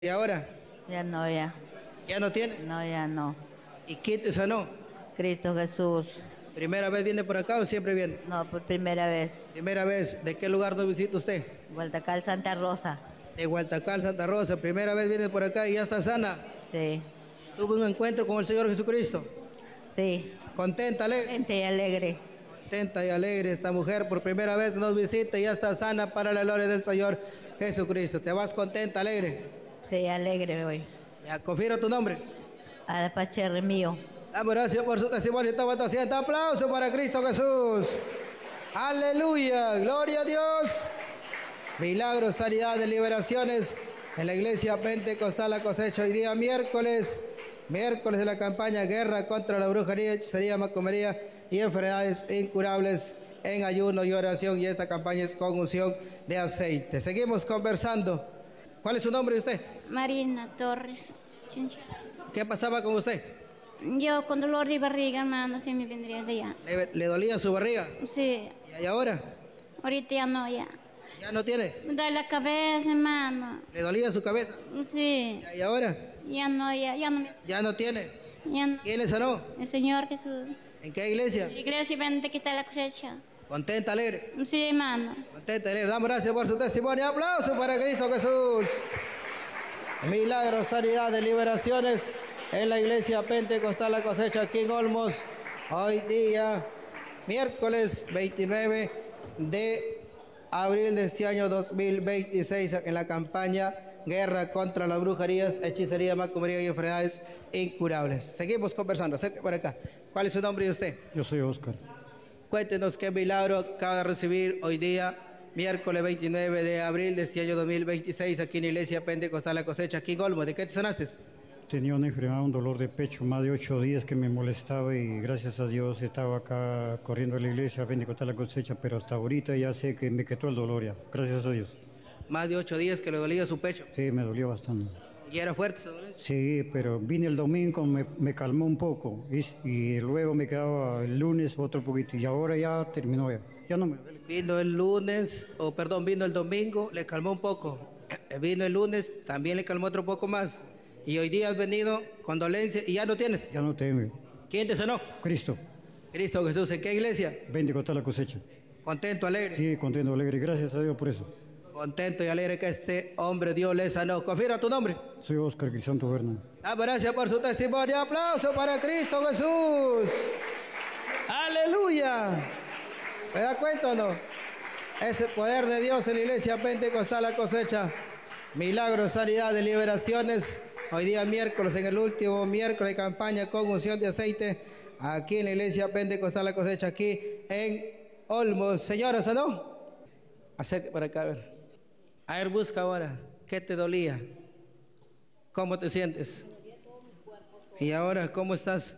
¿Y ahora? Ya no, ya. ¿Ya no tienes? No, ya no. ¿Y quién te sanó? Cristo Jesús. ¿Primera vez viene por acá o siempre viene? No, por primera vez. Primera vez. ¿De qué lugar nos visita usted? Vueltacal Santa Rosa. De Hualtacal, Santa Rosa. Primera vez viene por acá y ya está sana. Sí. Tuvo un encuentro con el Señor Jesucristo. Sí. Contenta, alegre. Gente y alegre. Contenta y alegre esta mujer por primera vez nos visita y ya está sana para la gloria del Señor Jesucristo. ¿Te vas contenta, alegre? Sí, alegre hoy. Ya, confirma tu nombre. Arapacherre mío. Damos gracias por su testimonio. Toma tu asiento. Aplauso para Cristo Jesús. Aleluya. Gloria a Dios. Milagros, sanidades, liberaciones en la iglesia Pentecostal La Cosecha. Hoy día miércoles de la campaña Guerra contra la brujería, hechicería, macumería y enfermedades incurables en ayuno y oración. Y esta campaña es con unción de aceite. Seguimos conversando. ¿Cuál es su nombre de usted? Marina Torres Chincha. ¿Qué pasaba con usted? Yo con dolor de barriga, hermano, si me vendría de allá. ¿Le dolía su barriga? Sí, ¿Y ahora? ahorita ya no, ya. ¿Ya no tiene? Me duele la cabeza, hermano. ¿Le dolía su cabeza? Sí, ¿Y ahora? ya no, ya no, ¿Ya no tiene? ya no. ¿Quién le sanó? El Señor Jesús. ¿En qué iglesia? La iglesia vende que está la cosecha. Contenta, alegre. Sí, hermano. Contenta, alegre. Damos gracias por su testimonio. Aplauso para Cristo Jesús. Milagros, sanidades, liberaciones en la iglesia Pentecostal La Cosecha aquí en Olmos. Hoy día, miércoles 29 de abril de este año 2026, en la campaña Guerra contra las brujerías, hechicería, macumería y enfermedades incurables. Seguimos conversando. Acerca por acá. ¿Cuál es su nombre de usted? Yo soy Oscar. Cuéntenos qué milagro acaba de recibir hoy día, miércoles 29 de abril de este año 2026, aquí en la iglesia Pentecostal La Cosecha, aquí en Olmo. ¿De qué te sanaste? Tenía una enfermedad, un dolor de pecho, más de 8 días que me molestaba y gracias a Dios estaba acá corriendo a la iglesia, Pentecostal La Cosecha, pero hasta ahorita ya sé que me quitó el dolor ya, gracias a Dios. Más de 8 días que le dolía su pecho. Sí, me dolió bastante. ¿Y era fuerte ese dolor? Sí, pero vine el domingo, me calmó un poco y luego me quedaba el lunes otro poquito y ahora ya terminó ya. Ya no me duele. Vino el lunes, vino el domingo, le calmó un poco. Vino el lunes, también le calmó otro poco más. Y hoy día has venido con dolencia y ya no tienes. Ya no tengo. ¿Quién te sanó? Cristo, Cristo Jesús. ¿En qué iglesia? Pentecostal La Cosecha. Contento, alegre. Sí, contento, alegre, gracias a Dios por eso. Contento y alegre que este hombre Dios le sanó. Confirma tu nombre. Soy Oscar Crisanto Berna. Gracias por su testimonio. Aplauso para Cristo Jesús. Aleluya. ¿Se da cuenta o no? Es el poder de Dios en la iglesia Pentecostal La Cosecha. Milagros, sanidades, liberaciones. Hoy día miércoles, en el último miércoles de campaña con unción de aceite, aquí en la iglesia Pentecostal La Cosecha, aquí en Olmos. Señora, ¿sanó? Acércate para acá, a ver, busca ahora. ¿Qué te dolía? ¿Cómo te sientes? ¿Y ahora cómo estás?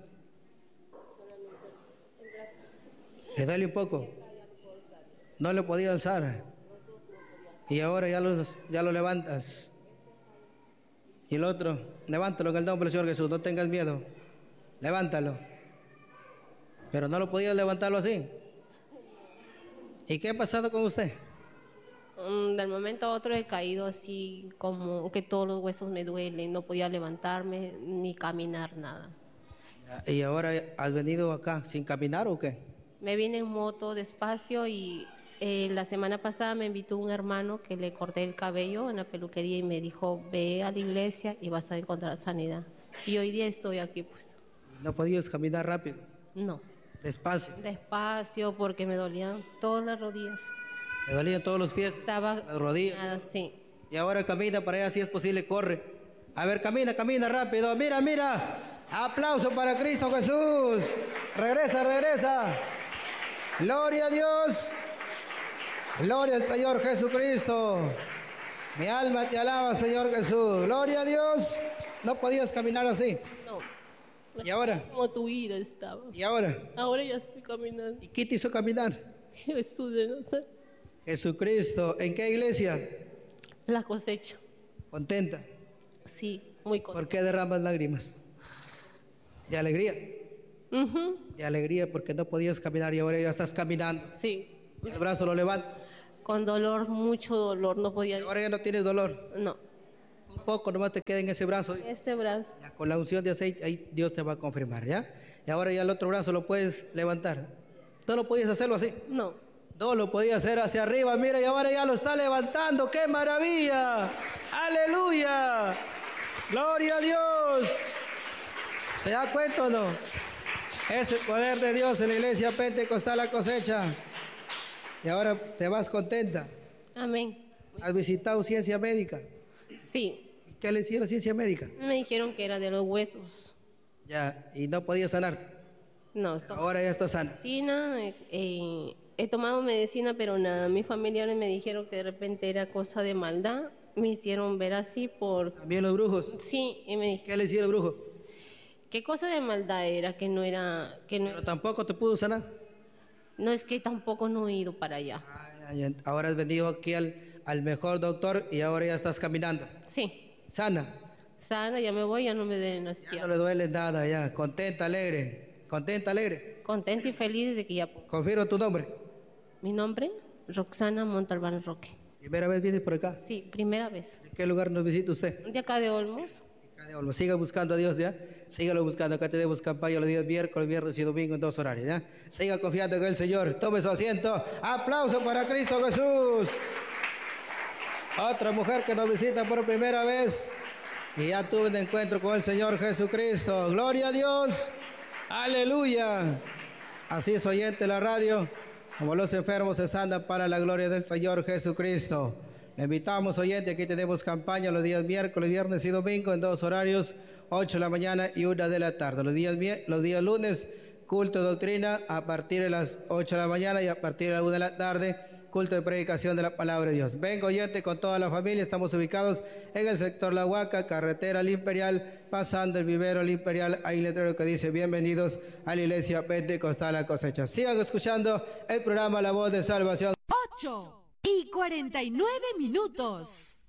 ¿Le duele un poco? No lo podía alzar. Y ahora ya lo levantas. Y el otro, levántalo en el nombre del Señor Jesús, no tengas miedo. Levántalo. Pero no lo podías levantarlo así. ¿Y qué ha pasado con usted? Del momento a otro he caído así como que todos los huesos me duelen, no podía levantarme ni caminar nada. ¿Y ahora has venido acá sin caminar o qué? Me vine en moto despacio y la semana pasada me invitó un hermano que le corté el cabello en la peluquería y me dijo, ve a la iglesia y vas a encontrar sanidad. Y hoy día estoy aquí pues. ¿No podías caminar rápido? No. Despacio. Despacio porque me dolían todas las rodillas. ¿Me dolían todos los pies? Estaba las rodillas. nada, sí. Y ahora camina para allá si es posible, corre. A ver, camina rápido. Mira, mira. Aplauso para Cristo Jesús. Regresa. Gloria a Dios. Gloria al Señor Jesucristo. Mi alma te alaba, Señor Jesús. Gloria a Dios. No podías caminar así. No. ¿Y ahora? Como tu vida estaba. ¿Y ahora? Ahora ya estoy caminando. ¿Y qué te hizo caminar? Jesús de Nazaret. Jesucristo. ¿En qué iglesia? La cosecha. ¿Contenta? Sí, muy ¿Por contenta. qué derramas lágrimas? ¿De alegría? De alegría porque no podías caminar y ahora ya estás caminando. Sí. El brazo lo levantas. Con dolor, mucho dolor, no Y podía. ahora ya no tienes dolor. No. Un poco nomás te queda en ese brazo. Este brazo. Ya, con la unción de aceite, ahí Dios te va a confirmar, ¿ya? Y ahora ya el otro brazo lo puedes levantar. ¿No lo podías hacerlo así? No. No lo podía hacer hacia arriba, mira, y ahora ya lo está levantando. ¡Qué maravilla! ¡Aleluya! ¡Gloria a Dios! ¿Se da cuenta o no? Es el poder de Dios en la iglesia Pentecostal La Cosecha. Y ahora te vas contenta. Amén. ¿Has visitado ciencia médica? Sí. ¿Y qué le hicieron ciencia médica? Me dijeron que era de los huesos. Ya, y no podía sanar. No, estoy Ahora ya está sana. medicina, he tomado medicina, pero nada. Mis familiares me dijeron que de repente era cosa de maldad. Me hicieron ver así por... También los brujos. Sí, y me dijeron, ¿Qué le hicieron los brujos? ¿qué cosa de maldad era? Que no era... Que no, Pero tampoco te pudo sanar. no es que tampoco no he ido para allá. Ahora has venido aquí al mejor doctor y ahora ya estás caminando. Sí, Sana. sana, ya me voy, ya no me den las Ya no piernas. le duele nada, ya. Contenta, alegre. Contenta, alegre. Contenta y feliz de que ya puedo. Confirmo tu nombre. Mi nombre, Roxana Montalbán Roque. ¿Primera vez vienes por acá? Sí, primera vez. ¿De qué lugar nos visita usted? De acá de Olmos. Acá de Olmos. Siga buscando a Dios, ¿ya? Sígalo buscando. Acá tenemos campaña los días miércoles, viernes y domingo en 2 horarios, ¿ya? Siga confiando en el Señor. Tome su asiento. ¡Aplauso para Cristo Jesús! Otra mujer que nos visita por primera vez y ya tuve un encuentro con el Señor Jesucristo. ¡Gloria a Dios! ¡Aleluya! Así es, oyente la radio, como los enfermos se sanan para la gloria del Señor Jesucristo. Le invitamos, oyente, aquí tenemos campaña los días miércoles, viernes y domingo en 2 horarios, 8 de la mañana y 1 de la tarde. Los días lunes, culto de doctrina a partir de las 8 de la mañana y a partir de la 1 de la tarde, culto de predicación de la palabra de Dios. Venga, oyente, con toda la familia. Estamos ubicados en el sector La Huaca, carretera al Imperial, pasando el vivero al Imperial. Hay un letrero que dice: bienvenidos a la iglesia Pentecostal La Cosecha. Sigan escuchando el programa La Voz de Salvación. 8:49.